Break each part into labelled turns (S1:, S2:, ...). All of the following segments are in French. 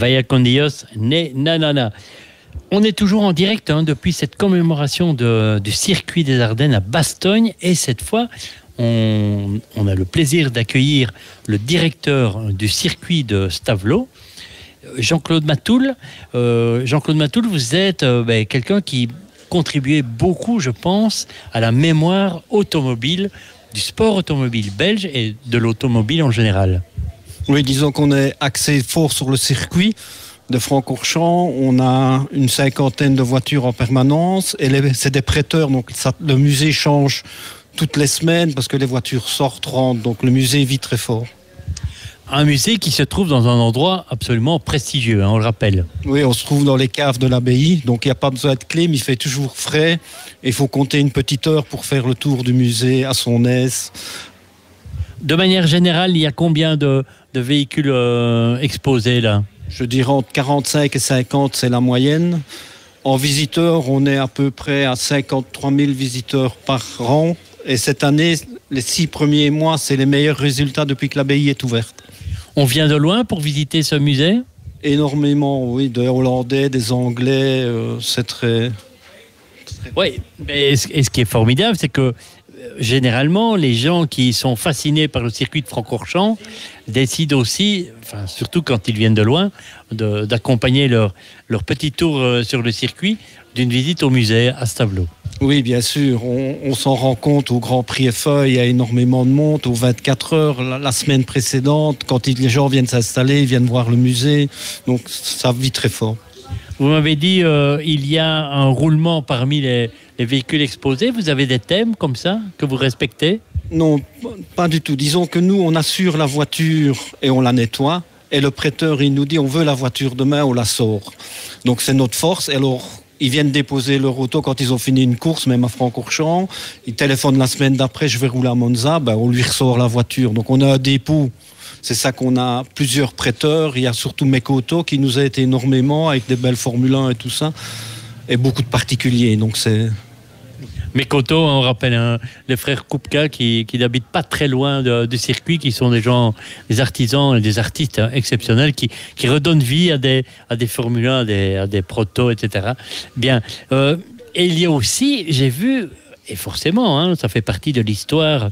S1: Vaya con Dios, ne nanana. On est toujours en direct depuis cette commémoration du circuit des Ardennes à Bastogne. Et cette fois, on a le plaisir d'accueillir le directeur du circuit de Stavelot, Jean-Claude Matoul. Jean-Claude Matoul, vous êtes quelqu'un qui contribuait beaucoup, je pense, à la mémoire automobile, du sport automobile belge et de l'automobile en général.
S2: Oui, disons qu'on est axé fort sur le circuit de Francorchamps. On a une 50aine de voitures en permanence et c'est des prêteurs, donc le musée change toutes les semaines parce que les voitures sortent, rentrent, donc le musée vit très fort.
S1: Un musée qui se trouve dans un endroit absolument prestigieux, on le rappelle.
S2: Oui, on se trouve dans les caves de l'abbaye, donc il n'y a pas besoin de clé, mais il fait toujours frais. Il faut compter une petite heure pour faire le tour du musée à son aise.
S1: De manière générale, il y a combien de véhicules exposés là ?
S2: Je dirais entre 45 et 50, c'est la moyenne. En visiteurs, on est à peu près à 53 000 visiteurs par an. Et cette année, les 6 premiers mois, c'est les meilleurs résultats depuis que l'abbaye est ouverte.
S1: On vient de loin pour visiter ce musée ?
S2: Énormément, oui, des Hollandais, des Anglais, c'est très...
S1: Oui, et ce qui est formidable, c'est que généralement, les gens qui sont fascinés par le circuit de Francorchamps décident aussi, surtout quand ils viennent de loin, d'accompagner leur petit tour sur le circuit d'une visite au musée à Stavelot.
S2: Oui, bien sûr. On s'en rend compte au Grand Prix Eiffel, il y a énormément de monde. Aux 24 heures, la semaine précédente, quand les gens viennent s'installer, ils viennent voir le musée. Donc, ça vit très fort.
S1: Vous m'avez dit il y a un roulement parmi les véhicules exposés. Vous avez des thèmes comme ça que vous respectez ?
S2: Non, pas du tout. Disons que nous, on assure la voiture et on la nettoie. Et le prêteur, il nous dit on veut la voiture demain, on la sort. Donc, c'est notre force. Et alors, ils viennent déposer leur auto quand ils ont fini une course, même à Francorchamps. Ils téléphonent la semaine d'après, je vais rouler à Monza. On lui ressort la voiture. Donc, on a un dépôt. C'est ça qu'on a plusieurs prêteurs. Il y a surtout Mekoto qui nous aide énormément avec des belles Formule 1 et tout ça. Et beaucoup de particuliers. Donc c'est...
S1: Mekoto, on rappelle, les frères Kupka qui n'habitent pas très loin du circuit, qui sont des gens, des artisans et des artistes exceptionnels qui redonnent vie à des Formule 1, à des protos, etc. Bien. Et il y a aussi, j'ai vu, et forcément, ça fait partie de l'histoire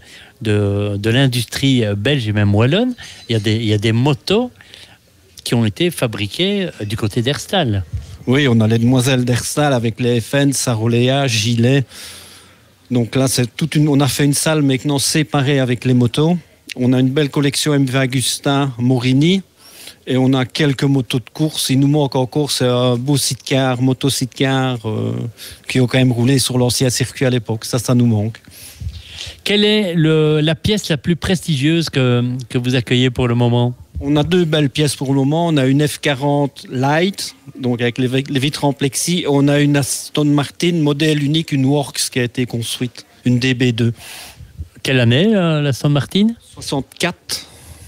S1: de l'industrie belge et même wallonne, il y a des motos qui ont été fabriquées du côté d'Herstal.
S2: Oui, on a les demoiselles d'Herstal avec les FN, Sarolea, Gilet. Donc là, on a fait une salle maintenant séparée avec les motos. On a une belle collection MV Agusta, Morini. Et on a quelques motos de course. Il nous manque encore, c'est un beau sidecar, moto-sidecar, qui ont quand même roulé sur l'ancien circuit à l'époque. Ça nous manque.
S1: Quelle est la pièce la plus prestigieuse que vous accueillez pour le moment ?
S2: On a 2 belles pièces pour le moment. On a une F40 Light, donc avec les vitres en plexi. On a une Aston Martin, modèle unique, une Works qui a été construite, une DB2.
S1: Quelle année, l'Aston Martin ?
S2: 64.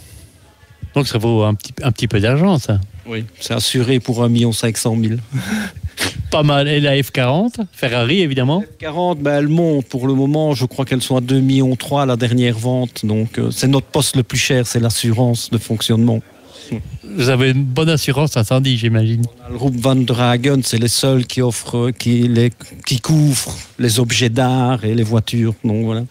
S1: Donc ça vaut un petit peu d'argent, ça.
S2: Oui, c'est assuré pour 1 500 000.
S1: Pas mal. Et la F40, Ferrari, évidemment.
S2: La F40, elle monte pour le moment. Je crois qu'elle soit à 2,3 millions à la dernière vente. Donc, c'est notre poste le plus cher, c'est l'assurance de fonctionnement.
S1: Vous avez une bonne assurance incendie, j'imagine.
S2: Le groupe Van Dragen, c'est les seuls qui offrent, qui couvrent les objets d'art et les voitures. Donc, voilà.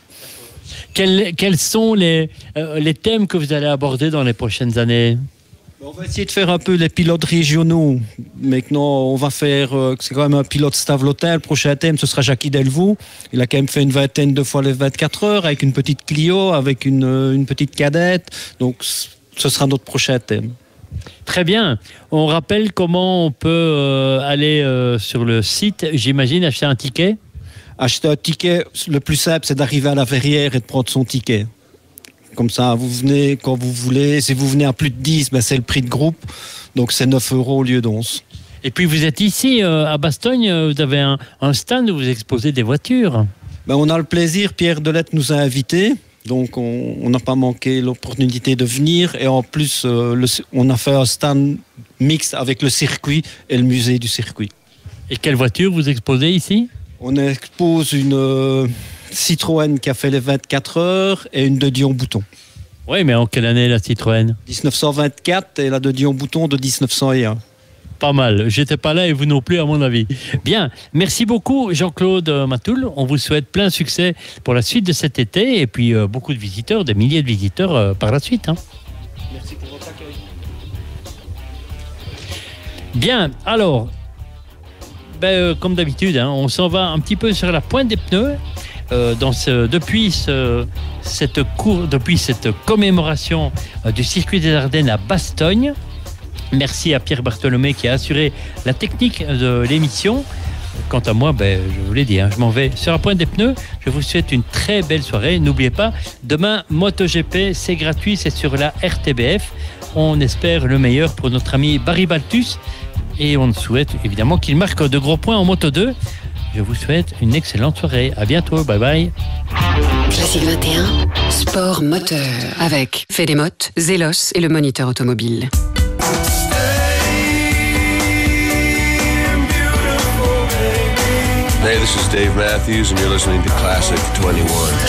S1: Quels sont les thèmes que vous allez aborder dans les prochaines années ?
S2: On va essayer de faire un peu les pilotes régionaux. Maintenant, on va faire... c'est quand même un pilote stavelotin. Le prochain thème, ce sera Jackie Delvaux. Il a quand même fait une vingtaine de fois les 24 heures avec une petite Clio, avec une petite cadette. Donc, ce sera notre prochain thème.
S1: Très bien. On rappelle comment on peut aller sur le site, j'imagine, acheter un ticket ?
S2: Acheter un ticket, le plus simple, c'est d'arriver à la verrière et de prendre son ticket. Comme ça, vous venez quand vous voulez. Si vous venez à plus de 10, c'est le prix de groupe. Donc, c'est 9 € au lieu d'11. Et
S1: puis, vous êtes ici, à Bastogne. Vous avez un stand où vous exposez des voitures.
S2: On a le plaisir. Pierre Delette nous a invités. Donc, on n'a pas manqué l'opportunité de venir. Et en plus, on a fait un stand mixte avec le circuit et le musée du circuit.
S1: Et quelle voiture vous exposez ici ?
S2: On expose une Citroën qui a fait les 24 heures et une de Dion Bouton.
S1: Oui, mais en quelle année la Citroën?
S2: 1924 et la de Dion-Bouton de 1901.
S1: Pas mal. J'étais pas là et vous non plus, à mon avis. Bien. Merci beaucoup, Jean-Claude Matoul. On vous souhaite plein succès pour la suite de cet été et puis beaucoup de visiteurs, des milliers de visiteurs par la suite. Hein.
S2: Merci pour votre accueil.
S1: Bien. Alors, comme d'habitude, hein, on s'en va un petit peu sur la pointe des pneus. Depuis cette commémoration du circuit des Ardennes à Bastogne. Merci à Pierre Bartholomé qui a assuré la technique de l'émission. Quant à moi, je vous l'ai dit, je m'en vais sur la pointe des pneus. Je vous souhaite une très belle soirée. N'oubliez pas, demain, MotoGP, c'est gratuit, c'est sur la RTBF. On espère le meilleur pour notre ami Barry Baltus. Et on souhaite évidemment qu'il marque de gros points en Moto 2. Je vous souhaite une excellente soirée. À bientôt. Bye bye.
S3: Classique 21, sport moteur. Avec Fédémote, Zélos et le Moniteur automobile.
S4: Hey, this is Dave Matthews, and you're listening to Classic 21.